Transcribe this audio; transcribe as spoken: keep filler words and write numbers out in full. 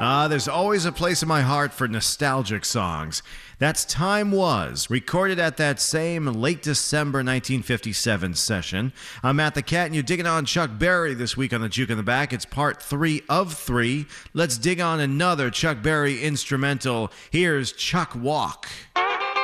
Ah, there's always a place in my heart for nostalgic songs. That's Time Was, recorded at that same late December nineteen fifty-seven session. I'm Matt the Cat, and you're digging on Chuck Berry this week on the Juke in the Back. It's part three of three. Let's dig on another Chuck Berry instrumental. Here's Chuck Walk.